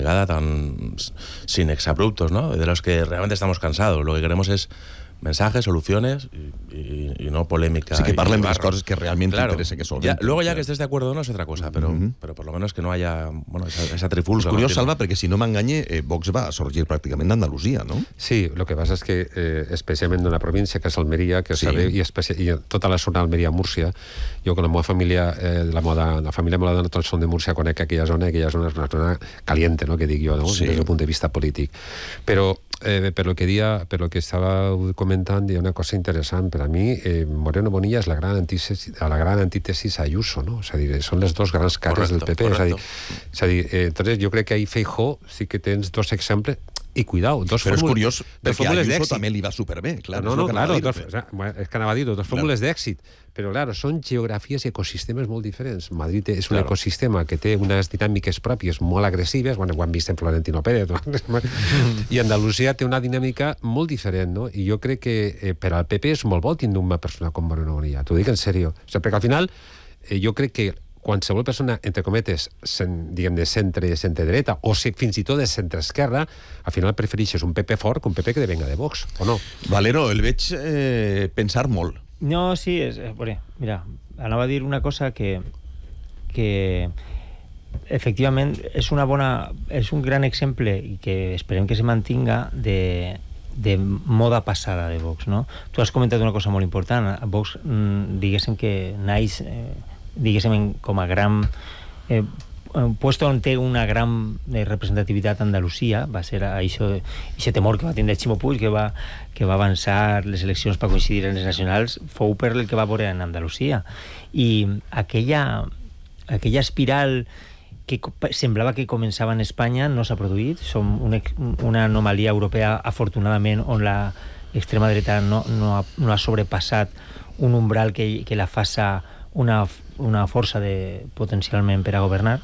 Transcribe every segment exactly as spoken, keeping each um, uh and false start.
vegada tan sin exabruptos, ¿no? De los que realmente estamos cansados. Lo que queremos es mensajes, soluciones y, y, y no polémica. Sí, que parlen de las barro. cosas que realmente claro, interesa que solventen. Ya, luego ya que estés de acuerdo o no es otra cosa, pero, uh-huh. però per lo menos que no haya bueno, esa, esa trifulca. És curiós, no? Salva, perquè si no m'enganye, eh, Vox va sorgir pràcticament d'Andalusia, no? Sí, lo que pasa es que eh, especialment d'una província que és Almeria, que sí. sabeu, i, especi- i tota la zona Almeria-Múrcia, jo con la meva família, eh, la, moda, la família moda de tots són de Múrcia, conec aquella zona, aquella zona és una zona caliente, no?, que dic jo, no? Sí. Des del punt de vista polític. Però eh, per lo que dia, per lo que estava comentant, hi ha una cosa interessant. Per a mi, eh, Moreno Bonilla és la gran antítesis, la gran antítesis a Ayuso, no? És a dir, són les dos grans cares correcto, del P P. És a dir, és a dir eh, entonces jo crec que ahí Feijóo sí que tens dos exemples. I cuidao, dos Però fórmules, és curiós, perquè a Ayuso també li va superbé, clar. No, no, és claro, dir, dos, o sea, és que anava a dir dos fórmules claro. d'èxit, però claro, són geografies i ecosistemes molt diferents. Madrid és un claro. ecosistema que té unes dinàmiques pròpies molt agressives, bueno, ho hem vist en Florentino Pérez, i Andalusia té una dinàmica molt diferent, no? I jo crec que eh, per al P P és molt bo tindre una persona com Moreno Bonilla, t'ho dic en sèrio. O sigui, perquè al final eh, jo crec que qualsevol persona, entre cometes, sen, diguem, de centre, centre-dreta, o si, fins i tot de centre-esquerra, al final prefereixes un P P fort que un P P que venga de Vox, o no? Valero, el veig eh, pensar molt. No, sí, és, bueno, mira, anava a dir una cosa que, que efectivament és una bona, és un gran exemple i que esperem que se mantinga de, de moda passada de Vox, no? Tu has comentat una cosa molt important. Vox, diguéssim que naix... Eh, diguéssim, com a gran eh, puesto on té una gran eh, representativitat a Andalusia, va ser això, aquest temor que va tindre Ximo Puig, que va, que va avançar les eleccions per coincidir en les nacionals, fou per el que va veure en Andalusia. I aquella, aquella espiral que semblava que començava en Espanya no s'ha produït. Som una, una anomalia europea, afortunadament, on la extrema dreta no, no, ha, no ha sobrepassat un umbral que, que la faça una, una força de, potencialment per a governar.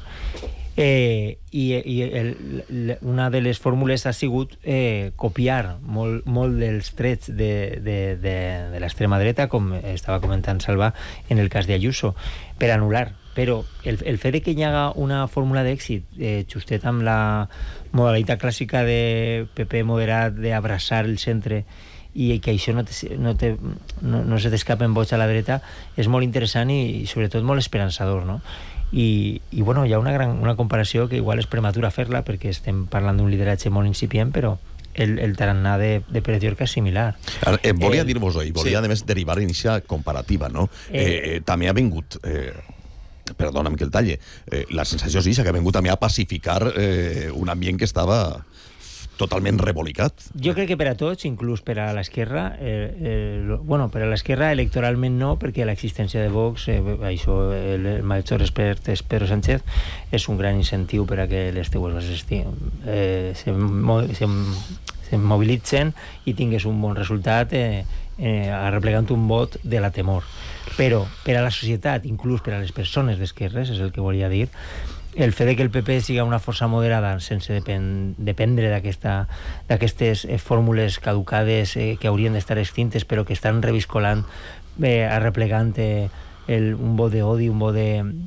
Eh, i i el, una de les fórmules ha sigut eh, copiar molt, molt dels trets de, de, de, de l'extrema dreta, com estava comentant Salva en el cas d'Ayuso, per anul·lar. Però el, el fet de que hi haga una fórmula d'èxit eh, justet amb la modalitat clàssica de P P moderat d'abraçar el centre i que això no, te, no, te, no, no se t'escapa en vots a la dreta és molt interessant i, i sobretot molt esperançador, no? I, i bueno, hi ha una, gran, una comparació que igual és prematura fer-la perquè estem parlant d'un lideratge molt incipient, però el, el tarannà de, de Pérez Llorca és similar. Eh, volia eh, dir-vos-ho, i volia sí. a més derivar en aquesta comparativa, no? Eh, eh, també ha vingut... Eh, perdona'm que el talle, eh, la sensació sí que ha vingut també a pacificar eh, un ambient que estava totalment rebolicat. Jo crec que per a tots, inclús per a l'esquerra, eh, eh, bueno, per a l'esquerra electoralment no, perquè l'existència de Vox, eh, això, el, el major expert és Pedro Sánchez, és un gran incentiu per a que les teues bases eh, se, se, se mobilitzen i tingues un bon resultat eh, eh, arreplegant un vot de la temor. Però per a la societat, inclús per a les persones d'esquerres, és el que volia dir, el fet de que el P P siga una força moderada sense depen, dependre d'aquestes eh, fórmules caducades eh, que haurien d'estar extintes però que estan reviscolant, eh, arreplegant eh, el, un vot d'odi, un vot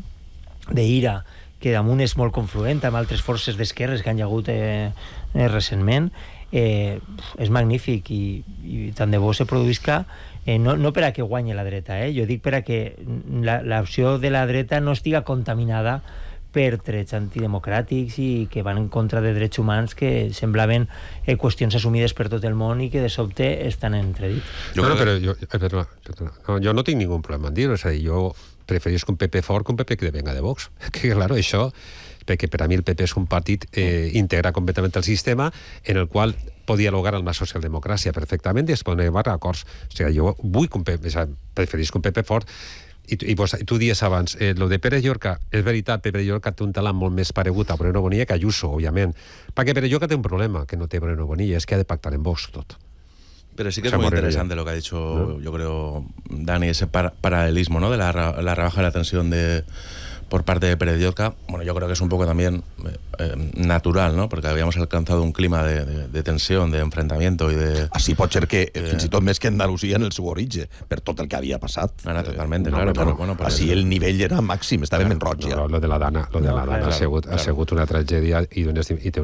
d'ira, que damunt és molt confluent amb altres forces d'esquerres que han hagut eh, eh, recentment, eh, és magnífic i, i tant de bo se produïsca. Eh, no, no per a que guanyi la dreta, eh? Jo dic per a que l'opció de la dreta no estiga contaminada per trets antidemocràtics i que van en contra de drets humans que semblaven eh, qüestions assumides per tot el món i que de sobte estan en entredit. Jo, no, però jo, perdona, perdona. No, jo no tinc ningú problema en dir-ho, és a dir, jo preferisc un P P fort que un P P que venga de Vox. Que, claro, això, perquè per a mi el P P és un partit eh, integra completament el sistema en el qual pot dialogar amb la socialdemocràcia perfectament i es poden arribar a acords. O sigui, jo vull que un P P, o sigui, preferisc un P P fort. I, i, vos, tu dies abans, eh, lo de Pérez Llorca, és veritat, Pérez Llorca té un talent molt més paregut a Moreno Bonilla que a Ayuso, òbviament. Perquè Pérez Llorca té un problema que no té Moreno Bonilla, és que ha de pactar en Vox tot. Pero sí que es muy interesante lo que ha dicho, ¿no? Yo creo, Dani, ese para, paralelismo, ¿no? De la, la rebaja de la tensión de, por parte de Pérez Llorca. Bueno, yo creo que es un poco también eh, natural, ¿no? Porque habíamos alcanzado un clima de, de, de tensión, de enfrentamiento y de... Així pot ser que, eh, fins i tot més que Andalusia en el seu origen, per tot el que havia passat. Ah, no, totalment, eh, claro. No, Pero, bueno, així el nivell era màxim, estàvem claro, en roig ja. No, lo de la Dana, lo de no, la Dana claro, ha, sigut, claro. ha sigut una tragèdia i, i té